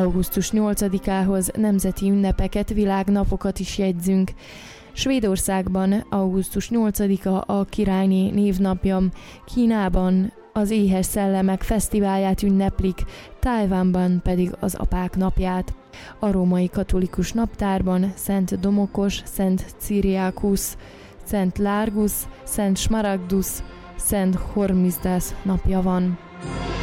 Augusztus 8-ához nemzeti ünnepeket, világnapokat is jegyzünk. Svédországban augusztus 8-a a királyné névnapja, Kínában az Éhes Szellemek Fesztiválját ünneplik, Tajvánban pedig az apák napját. A római katolikus naptárban Szent Domokos, Szent Cyriakus, Szent Largus, Szent Smaragdus, Szent Hormisdas napja van.